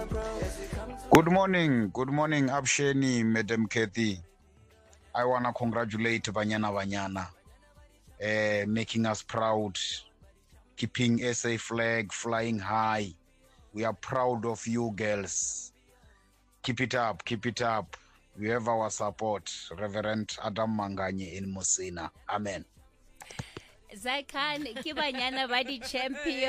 Good morning, Absheni, Madam Kathy. I want to congratulate Banyana, making us proud, keeping SA flag flying high. We are proud of you, girls. Keep it up. You have our support. Reverend Adam Manganye in Musina. Amen. Zaikan, Kibanyana Badi champion.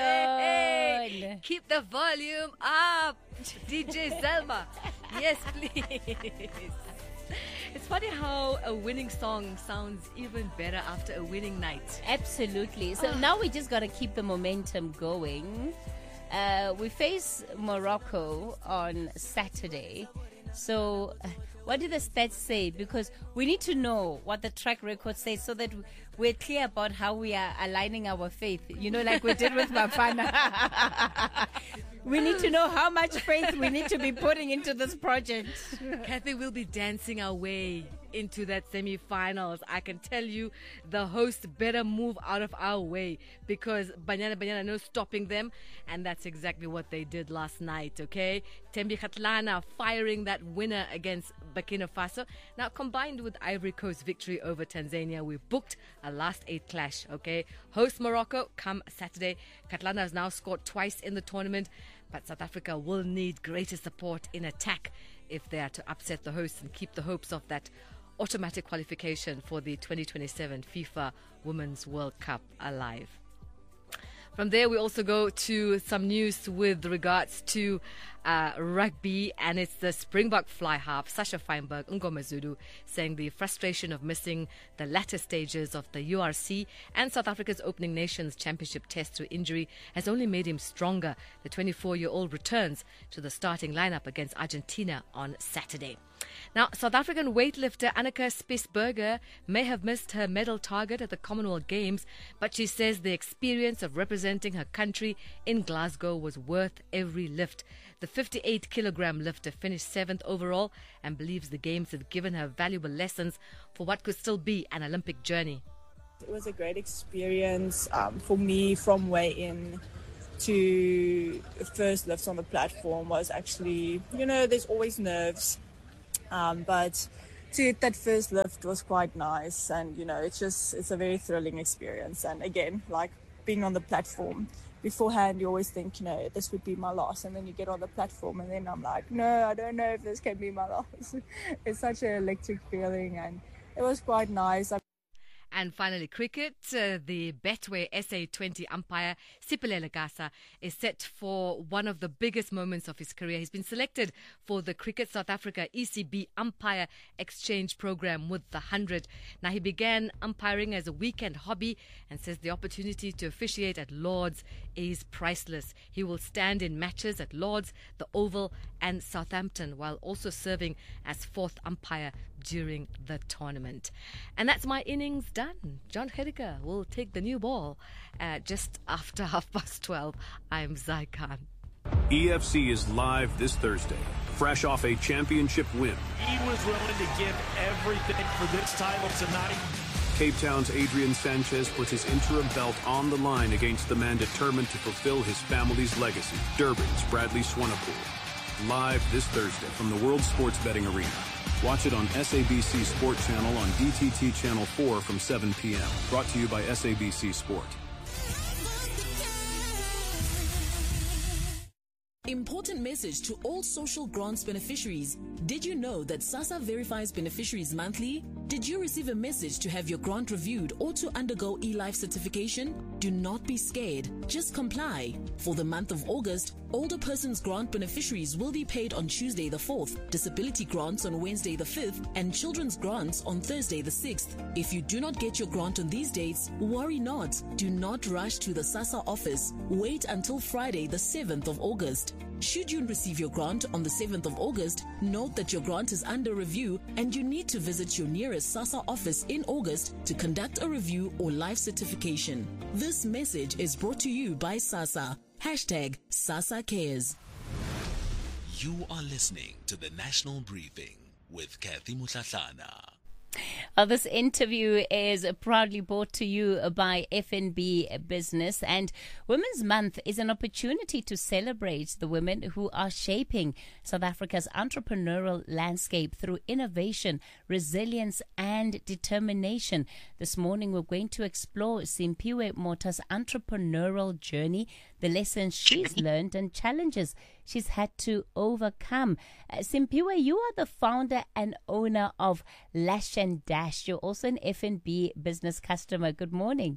Hey, keep the volume up, DJ Zelma. Yes, please. It's funny how a winning song sounds even better after a winning night. Absolutely. So now we just got to keep the momentum going. We face Morocco on Saturday. So what do the stats say? Because we need to know what the track record says so that we're clear about how we are aligning our faith. You know, like we did with Bafana. We need to know how much faith we need to be putting into this project. Kathy will be dancing our way into that semi-finals. I can tell you the host better move out of our way because Banyana no stopping them, and that's exactly what they did last night, okay? Thembi Kgatlana firing that winner against Burkina Faso. Now, combined with Ivory Coast's victory over Tanzania, we booked a last 8 clash, okay? Host Morocco come Saturday. Kgatlana has now scored twice in the tournament, but South Africa will need greater support in attack if they are to upset the hosts and keep the hopes of that automatic qualification for the 2027 FIFA Women's World Cup alive. From there, we also go to some news with regards to rugby, and it's the Springbok fly half, Sasha Feinberg, Ngomazulu, saying the frustration of missing the latter stages of the URC and South Africa's opening Nations Championship test through injury has only made him stronger. The 24-year-old returns to the starting lineup against Argentina on Saturday. Now, South African weightlifter Annika Spitzberger may have missed her medal target at the Commonwealth Games, but she says the experience of representing her country in Glasgow was worth every lift. The 58-kilogram lifter finished 7th overall and believes the Games have given her valuable lessons for what could still be an Olympic journey. It was a great experience for me from weigh-in to the first lifts on the platform was actually, there's always nerves. But to hit that first lift was quite nice, and it's a very thrilling experience. And again, like being on the platform beforehand, you always think this would be my last, and then you get on the platform and then I'm like, no, I don't know if this can be my last. It's such an electric feeling, and it was quite nice. And finally, cricket. The Betway SA20 umpire Sipilele Gasa is set for one of the biggest moments of his career. He's been selected for the Cricket South Africa ECB umpire exchange program with the 100. Now, he began umpiring as a weekend hobby and says the opportunity to officiate at Lord's is priceless. He will stand in matches at Lord's, the Oval and Southampton while also serving as fourth umpire during the tournament. And that's my innings done. John Hediker will take the new ball just after 12:30. I'm Zai Khan. EFC is live this Thursday, fresh off a championship win. He was willing to give everything for this title tonight. Cape Town's Adrian Sanchez puts his interim belt on the line against the man determined to fulfill his family's legacy, Durban's Bradley Swanepoel. Live this Thursday from the World Sports Betting Arena. Watch it on SABC Sport Channel on DTT Channel 4 from 7 p.m. Brought to you by SABC Sport. Important message to all social grants beneficiaries. Did you know that SASSA verifies beneficiaries monthly? Did you receive a message to have your grant reviewed or to undergo eLife certification? Do not be scared. Just comply. For the month of August, older persons grant beneficiaries will be paid on Tuesday the 4th, disability grants on Wednesday the 5th, and children's grants on Thursday the 6th. If you do not get your grant on these dates, worry not. Do not rush to the SASSA office. Wait until Friday the 7th of August. Should you receive your grant on the 7th of August, note that your grant is under review and you need to visit your nearest SASSA office in August to conduct a review or life certification. This message is brought to you by SASSA. Hashtag SASSA Cares. You are listening to the National Briefing with Kathy Mutlatlana. This interview is proudly brought to you by FNB Business, and Women's Month is an opportunity to celebrate the women who are shaping South Africa's entrepreneurial landscape through innovation, resilience, and determination. This morning, we're going to explore Simphiwe Mota's entrepreneurial journey, the lessons she's learned, and challenges she's had to overcome. Simphiwe, you are the founder and owner of Lash and Dash. You're also an FNB Business customer. Good morning.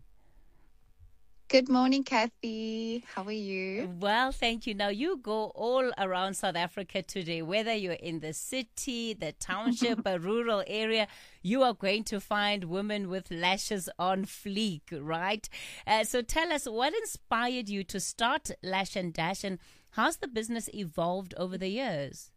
Good morning, Kathy. How are you? Well, thank you. Now, you go all around South Africa today, whether you're in the city, the township, a rural area, you are going to find women with lashes on fleek, right? So tell us, what inspired you to start Lash and Dash, and how's the business evolved over the years?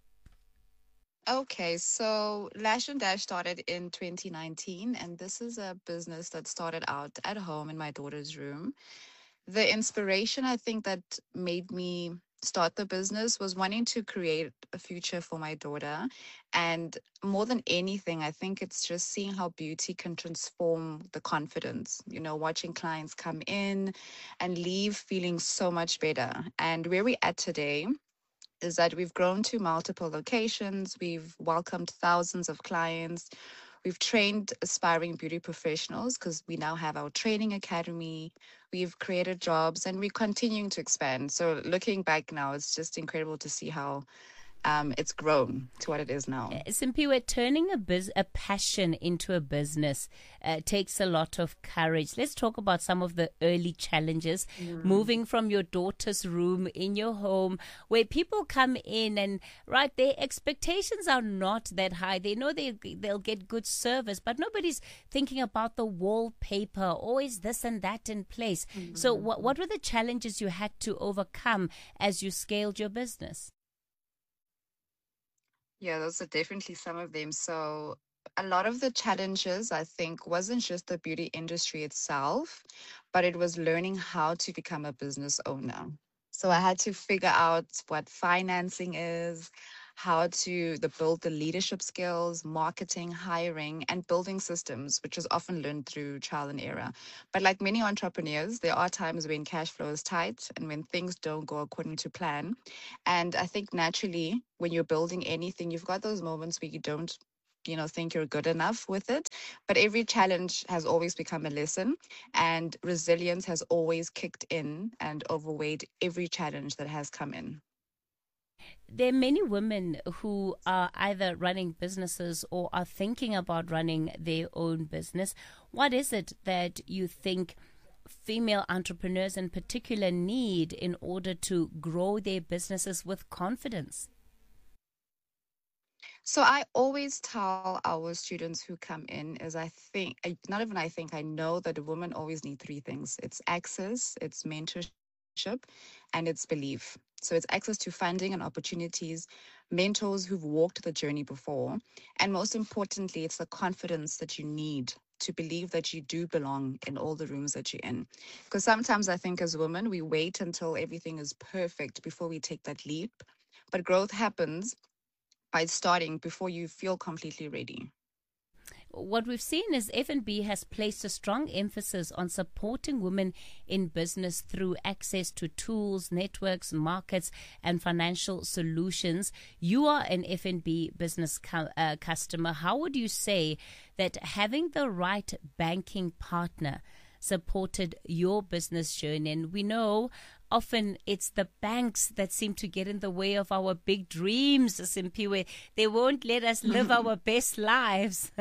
Okay, so Lash and Dash started in 2019, and this is a business that started out at home in my daughter's room. The inspiration, I think, that made me start the business was wanting to create a future for my daughter. And more than anything, I think it's just seeing how beauty can transform the confidence, watching clients come in and leave feeling so much better. And where we're at today is that we've grown to multiple locations. We've welcomed thousands of clients. We've trained aspiring beauty professionals because we now have our training academy. We've created jobs, and we're continuing to expand. So looking back now, it's just incredible to see how it's grown to what it is now. Simphiwe, turning a passion into a business takes a lot of courage. Let's talk about some of the early challenges. Moving from your daughter's room in your home, where people come in and, right, their expectations are not that high. They know they'll get good service, but nobody's thinking about the wallpaper, always this and that in place. So what were the challenges you had to overcome as you scaled your business? Yeah, those are definitely some of them. So a lot of the challenges, I think, wasn't just the beauty industry itself, but it was learning how to become a business owner. So I had to figure out what financing is, how to build the leadership skills, marketing, hiring, and building systems, which is often learned through trial and error. But like many entrepreneurs, there are times when cash flow is tight and when things don't go according to plan. And I think naturally, when you're building anything, you've got those moments where you don't think you're good enough with it. But every challenge has always become a lesson, and resilience has always kicked in and overweighed every challenge that has come in. There are many women who are either running businesses or are thinking about running their own business. What is it that you think female entrepreneurs in particular need in order to grow their businesses with confidence? So I always tell our students who come in is I know that a woman always needs three things. It's access, it's mentorship, and it's belief. So it's access to funding and opportunities, mentors who've walked the journey before, and most importantly, it's the confidence that you need to believe that you do belong in all the rooms that you're in. Because sometimes I think as women, we wait until everything is perfect before we take that leap. But growth happens by starting before you feel completely ready. What we've seen is FNB has placed a strong emphasis on supporting women in business through access to tools, networks, markets, and financial solutions. You are an FNB Business customer. How would you say that having the right banking partner supported your business journey? And we know often it's the banks that seem to get in the way of our big dreams, Simphiwe. They won't let us live our best lives.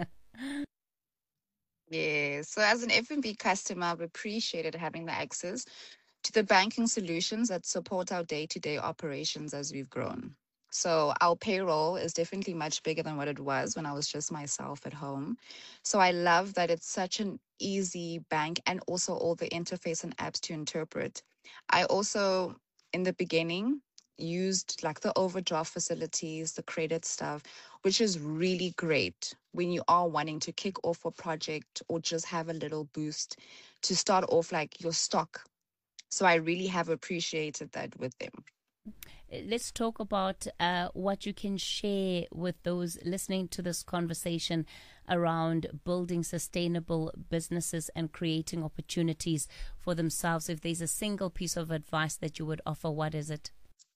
Yeah, so as an FNB customer, I've appreciated having the access to the banking solutions that support our day-to-day operations as we've grown. So our payroll is definitely much bigger than what it was when I was just myself at home. So I love that it's such an easy bank, and also all the interface and apps to interpret. I also, in the beginning, used like the overdraft facilities, the credit stuff, which is really great when you are wanting to kick off a project or just have a little boost to start off like your stock. So I really have appreciated that with them. let's talk about what you can share with those listening to this conversation around building sustainable businesses and creating opportunities for themselves. If there's a single piece of advice that you would offer, what is it?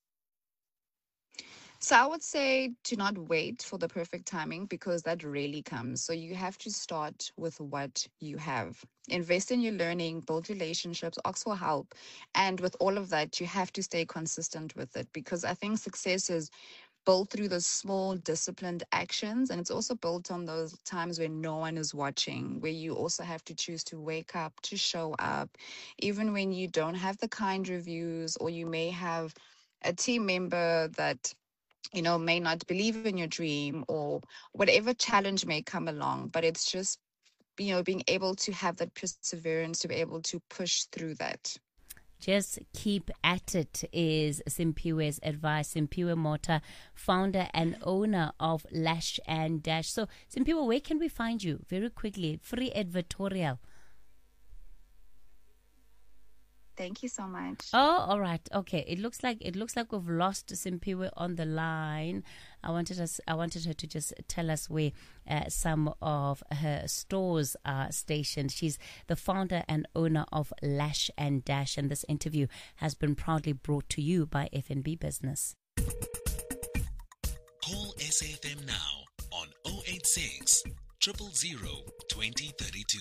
So I would say to not wait for the perfect timing because that rarely comes. So you have to start with what you have. Invest in your learning, build relationships, ask for help. And with all of that, you have to stay consistent with it because I think success is built through those small disciplined actions, and it's also built on those times when no one is watching, where you also have to choose to wake up, to show up, even when you don't have the kind reviews, or you may have a team member that may not believe in your dream, or whatever challenge may come along. But it's just being able to have that perseverance to be able to push through that. Just keep at it is Simphiwe's advice. Simphiwe Mota, founder and owner of Lash and Dash. So, Simphiwe, where can we find you? Very quickly, free advertorial. Thank you so much. Oh, all right. Okay. It looks like we've lost Simphiwe on the line. I wanted her to just tell us where some of her stores are stationed. She's the founder and owner of Lash and Dash, and this interview has been proudly brought to you by FNB Business. Call SAFM now on 086 000 2032.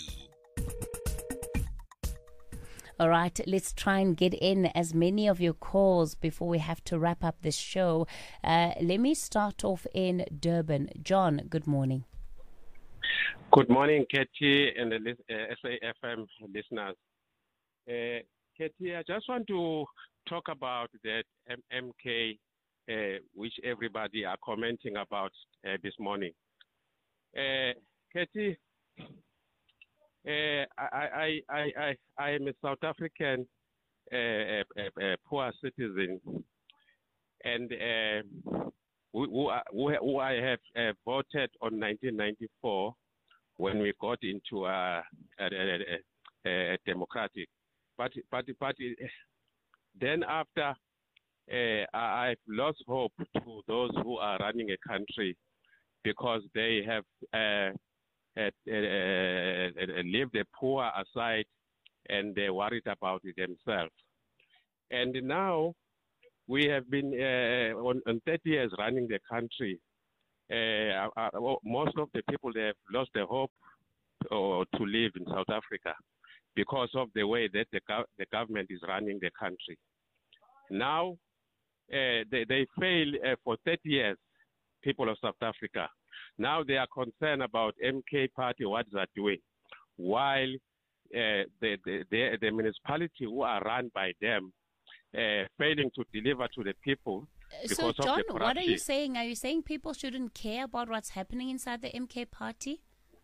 All right, let's try and get in as many of your calls before we have to wrap up this show. Let me start off in Durban. John, good morning. Good morning, Katie and the SAFM listeners. Katie, I just want to talk about that MK, which everybody are commenting about this morning. Katie, I am a South African poor citizen, and who I have voted on 1994 when we got into a democratic. But then after I've lost hope to those who are running a country because they have leave the poor aside and they're worried about it themselves. And now we have been on 30 years running the country. Most of the people, they have lost their hope to live in South Africa because of the way that the government is running the country. Now they fail for 30 years, people of South Africa. Now they are concerned about MK Party, what they are doing, while the municipality who are run by them failing to deliver to the people because so, John, of the corruption. What are you saying? Are you saying people shouldn't care about what's happening inside the MK Party?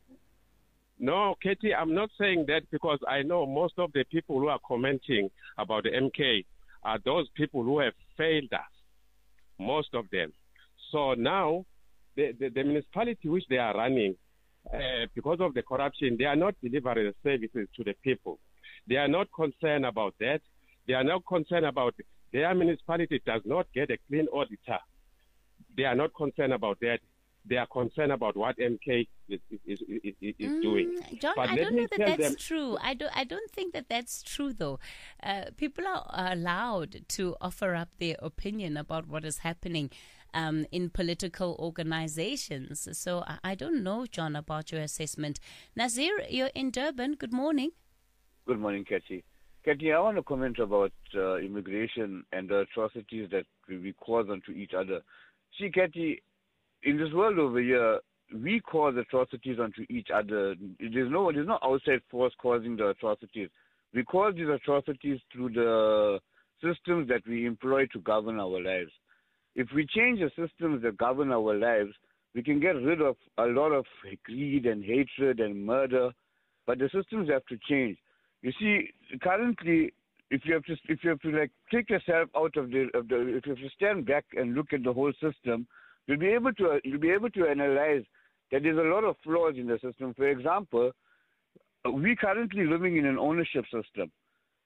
No, Katie, I'm not saying that because I know most of the people who are commenting about the MK are those people who have failed us, most of them. So now, the municipality which they are running, because of the corruption, they are not delivering the services to the people. They are not concerned about that. They are not concerned about their municipality does not get a clean auditor. They are not concerned about that. They are concerned about what MK is doing. John, but I don't know that that's them, true. I don't think that that's true, though. People are allowed to offer up their opinion about what is happening in political organizations. So I don't know, John, about your assessment. Nazir, you're in Durban. Good morning. Good morning, Katie. Katie, I want to comment about immigration and the atrocities that we cause onto each other. See, Katie, in this world over here, we cause atrocities onto each other. There's no outside force causing the atrocities. We cause these atrocities through the systems that we employ to govern our lives. If we change the systems that govern our lives, we can get rid of a lot of greed and hatred and murder, but the systems have to change. You see, currently, if you have to like take yourself out of if you have to stand back and look at the whole system, you'll be able to analyze that there's a lot of flaws in the system. For example, we currently living in an ownership system.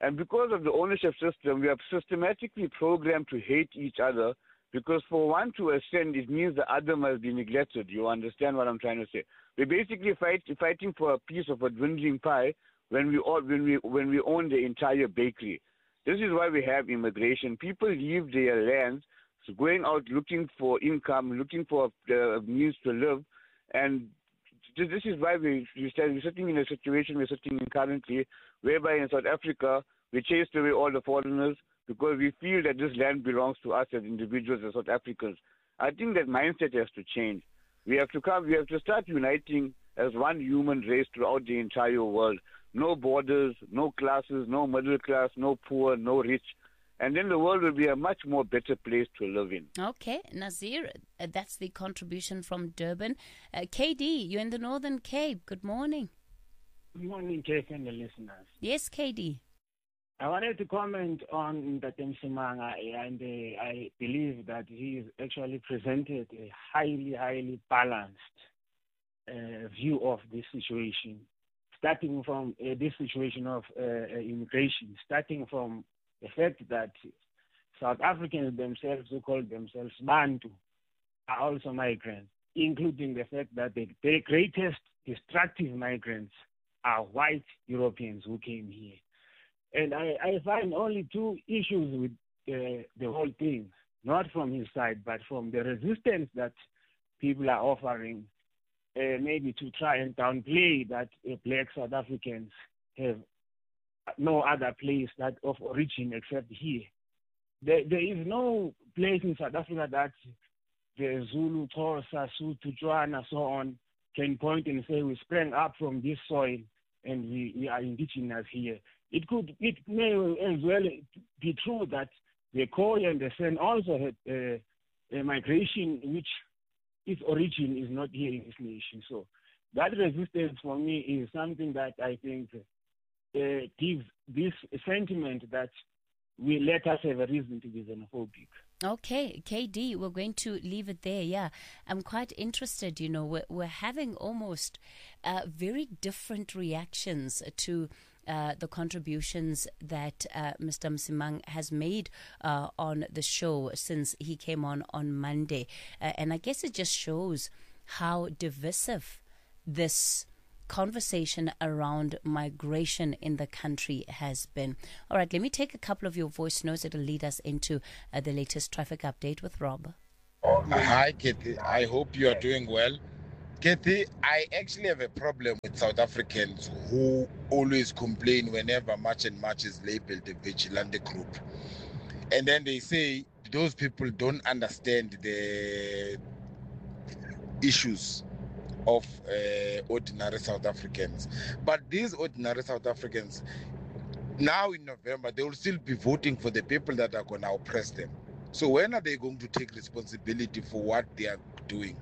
And because of the ownership system, we are systematically programmed to hate each other, because for one to ascend, it means the other must be neglected. You understand what I'm trying to say? We're basically fighting for a piece of a dwindling pie when we own the entire bakery. This is why we have immigration. People leave their lands, going out looking for income, looking for means to live, and this is why we're sitting in a situation we're sitting in currently, whereby in South Africa we chased away all the foreigners because we feel that this land belongs to us as individuals, as South Africans. I think that mindset has to change. We have to start uniting as one human race throughout the entire world. No borders, no classes, no middle class, no poor, no rich. And then the world will be a much more better place to live in. Okay, Nazir, that's the contribution from Durban. KD, you're in the Northern Cape. Good morning. Good morning, Jeff and the listeners. Yes, KD. I wanted to comment on Tatem Simanga, and I believe that he has actually presented a highly balanced view of this situation, starting from this situation of immigration, starting from the fact that South Africans themselves, who call themselves Bantu, are also migrants, including the fact that the greatest destructive migrants are white Europeans who came here. And I find only two issues with the whole thing, not from his side, but from the resistance that people are offering, maybe to try and downplay that black South Africans have no other place that of origin except here. There is no place in South Africa that the Zulu, Xhosa, Sotho, Tswana, so on, can point and say we sprang up from this soil and we are indigenous here. It may as well be true that the Khoi and the San also had a migration which its origin is not here in this nation. So that resistance for me is something that I think gives this sentiment that we let us have a reason to be xenophobic. Okay, KD, we're going to leave it there. Yeah, I'm quite interested. You know, we're having almost very different reactions to the contributions that Mr. Msimang has made on the show since he came on Monday. And I guess it just shows how divisive this conversation around migration in the country has been. All right, let me take a couple of your voice notes. It'll lead us into the latest traffic update with Rob. Hi, Kathy. I hope you are doing well. Kathy, I actually have a problem with South Africans who always complain whenever March and March is labeled a vigilante group. And then they say those people don't understand the issues of ordinary South Africans. But these ordinary South Africans, now in November, they will still be voting for the people that are going to oppress them. So when are they going to take responsibility for what they are doing?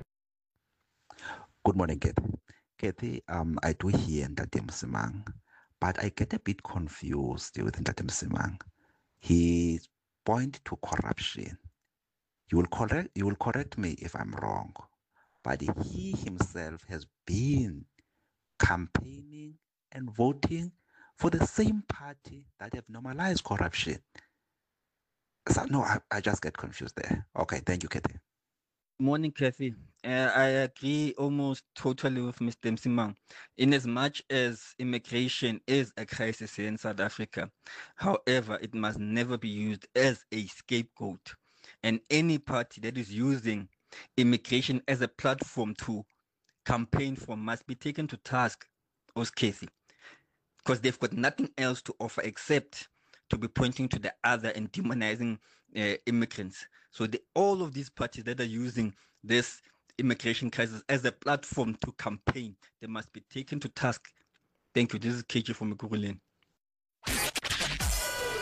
Good morning, Kathy. Kathy, I do hear Ntate Msimang, but I get a bit confused with Ntate Msimang. He points to corruption. You will correct me if I'm wrong, but he himself has been campaigning and voting for the same party that have normalized corruption. So no, I just get confused there. Okay, thank you, Kathy. Morning, Kathy. I agree almost totally with Mr. Msimang. In as much as immigration is a crisis here in South Africa, however, it must never be used as a scapegoat. And any party that is using immigration as a platform to campaign for must be taken to task, Kathy, because they've got nothing else to offer except to be pointing to the other and demonizing immigrants. So all of these parties that are using this immigration crisis as a platform to campaign, they must be taken to task. Thank you. This is KG from Ekurhuleni.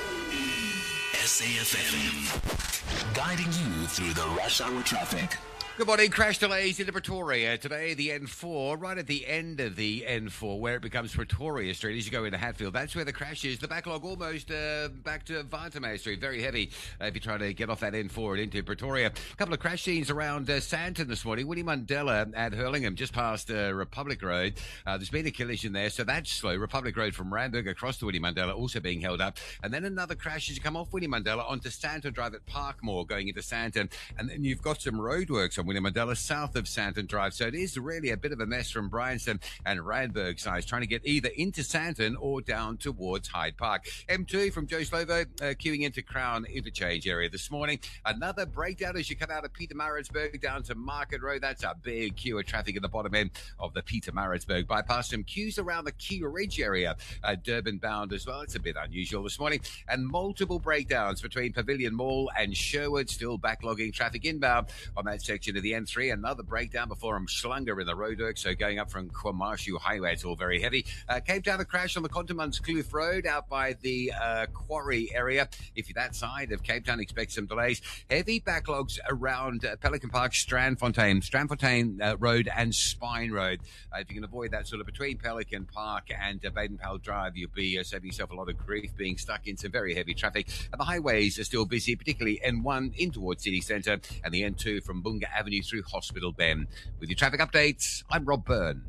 SAFM, guiding you through the rush hour traffic. Good morning. Crash delays into Pretoria today. The N4, right at the end of the N4, where it becomes Pretoria Street as you go into Hatfield. That's where the crash is. The backlog almost back to Vantermeyer Street. Very heavy if you're trying to get off that N4 and into Pretoria. A couple of crash scenes around Sandton this morning. Winnie Mandela at Hurlingham, just past Republic Road. There's been a collision there, so that's slow. Republic Road from Randburg across to Winnie Mandela also being held up. And then another crash as you come off Winnie Mandela onto Sandton Drive at Parkmore going into Sandton. And then you've got some roadworks on Winnie Mandela south of Sandton Drive. So it is really a bit of a mess from Bryanston and Randburg sides, trying to get either into Sandton or down towards Hyde Park. M2 from Joe Slovo queuing into Crown Interchange area this morning. Another breakdown as you come out of Pietermaritzburg down to Market Road. That's a big queue of traffic at the bottom end of the Pietermaritzburg bypass. Some queues around the Key Ridge area, Durban bound as well. It's a bit unusual this morning. And multiple breakdowns between Pavilion Mall and Sherwood, still backlogging traffic inbound on that section of the N3. Another breakdown before Umhlanga in the roadwork, so going up from Kwamashu Highway, it's all very heavy. Cape Town, a crash on the Contamans Kloof Road out by the Quarry area. If you're that side of Cape Town, expect some delays. Heavy backlogs around Pelican Park, Strandfontein Road and Spine Road. If you can avoid that sort of between Pelican Park and Baden-Powell Drive, you'll be saving yourself a lot of grief being stuck in some very heavy traffic. And the highways are still busy, particularly N1 in towards City Centre and the N2 from Bunga Avenue through Hospital Bend. With your traffic updates, I'm Rob Byrne.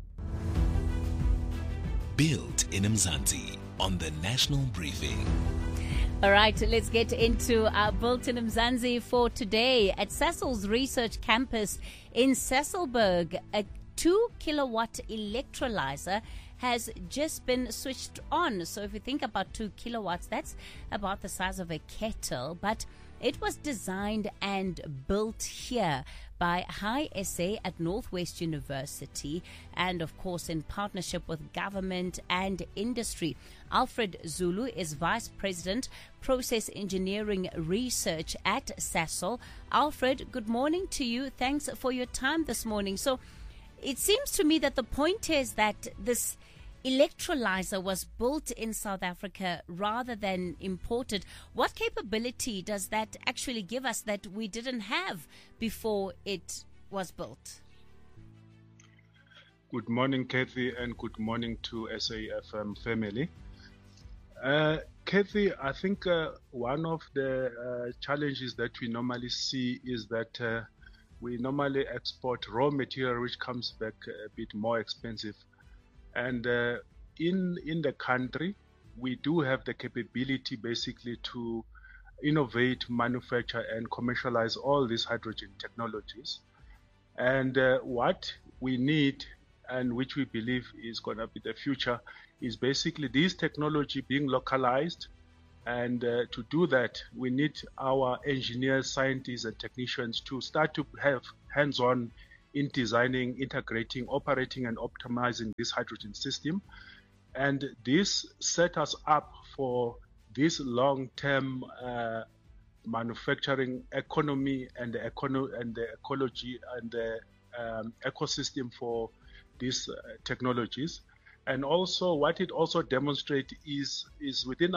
Built in Mzansi on the National Briefing. All right, let's get into our Built in Mzansi for today. At Sasol's research campus in Sasolburg, a 2-kilowatt electrolyzer has just been switched on. So if you think about 2 kilowatts, that's about the size of a kettle. But it was designed and built here by High SA at Northwest University and, of course, in partnership with government and industry. Alfred Zulu is Vice President, Process Engineering Research at Sasol. Alfred, good morning to you. Thanks for your time this morning. So it seems to me that the point is that this electrolyzer was built in South Africa rather than imported. What capability does that actually give us that we didn't have before it was built? Good morning, Kathy, and good morning to SAFM family. Kathy, I think one of the challenges that we normally see is that we normally export raw material which comes back a bit more expensive. And in the country, we do have the capability basically to innovate, manufacture, and commercialize all these hydrogen technologies. And what we need, and which we believe is going to be the future, is basically this technology being localized. And to do that, we need our engineers, scientists, and technicians to start to have hands-on in designing, integrating, operating, and optimizing this hydrogen system. And this set us up for this long-term manufacturing economy and the ecology and the ecosystem for these technologies. And also, what it also demonstrates is within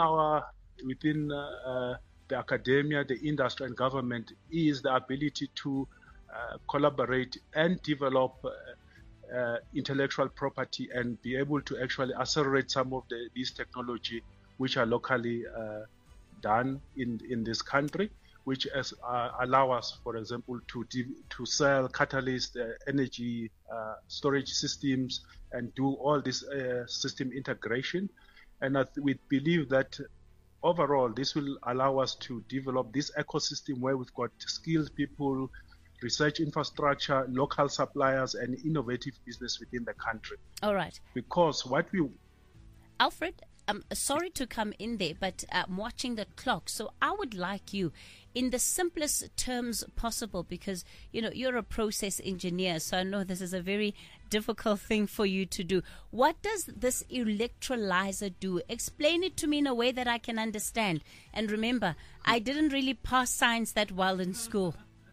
the academia, the industry, and government is the ability to collaborate and develop intellectual property and be able to actually accelerate some of these technology which are locally done in this country, which allow us, for example, to sell catalyst, energy storage systems, and do all this system integration. And we believe that overall this will allow us to develop this ecosystem where we've got skilled people, research infrastructure, local suppliers, and innovative business within the country. All right. Because what we... Alfred, I'm sorry to come in there, but I'm watching the clock. So I would like you, in the simplest terms possible, because, you're a process engineer, so I know this is a very difficult thing for you to do. What does this electrolyzer do? Explain it to me in a way that I can understand. And remember, I didn't really pass science that well in school.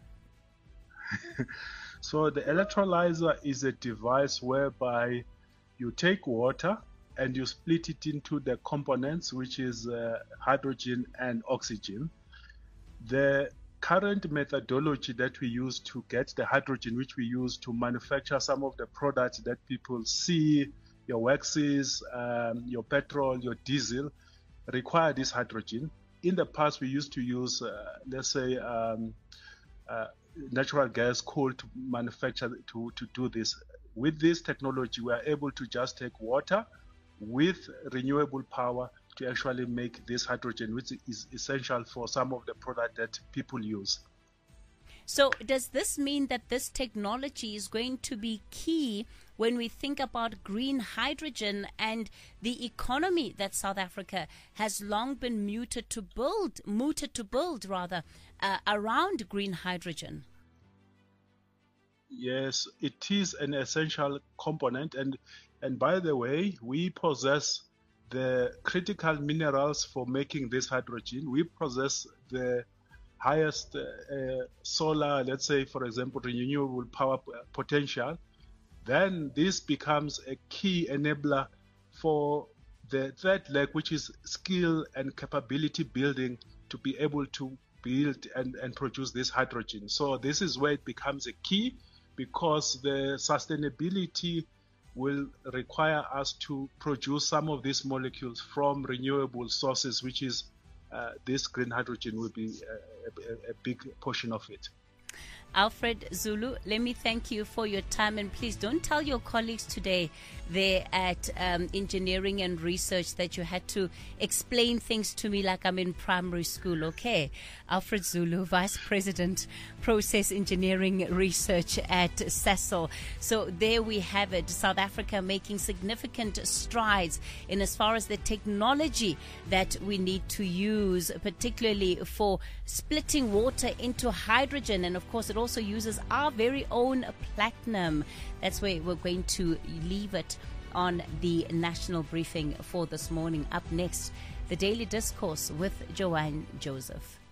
So the electrolyzer is a device whereby you take water and you split it into the components, which is hydrogen and oxygen. The current methodology that we use to get the hydrogen, which we use to manufacture some of the products that people see, your waxes, your petrol, your diesel, require this hydrogen. In the past, we used to use, let's say, natural gas, coal to manufacture, to do this. With this technology, we are able to just take water with renewable power to actually make this hydrogen, which is essential for some of the product that people use. So does this mean that this technology is going to be key when we think about green hydrogen and the economy that South Africa has long been mooted to build around green hydrogen? Yes, it is an essential component, and by the way, we possess the critical minerals for making this hydrogen. We possess the highest solar, let's say, for example, renewable power potential. Then this becomes a key enabler for the third leg, which is skill and capability building to be able to build and produce this hydrogen. So this is where it becomes a key, because the sustainability will require us to produce some of these molecules from renewable sources, which is this green hydrogen will be a big portion of it. Alfred Zulu, let me thank you for your time, and please don't tell your colleagues today there at Engineering and Research that you had to explain things to me like I'm in primary school, okay? Alfred Zulu, Vice President, Process Engineering Research at Sasol. So there we have it, South Africa making significant strides in as far as the technology that we need to use, particularly for splitting water into hydrogen, and of course it also uses our very own platinum. That's where we're going to leave it on the national briefing for this morning. Up next, the Daily Discourse with Joanne Joseph.